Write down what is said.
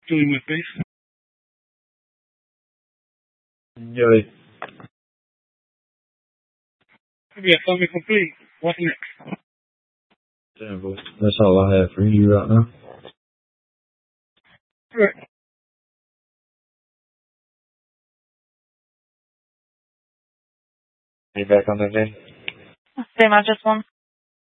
Doing my best. Enjoy. Yeah, something complete. What's next? Simple. That's all I have for you right now. Right. Are you back on that, Jane? Same address one.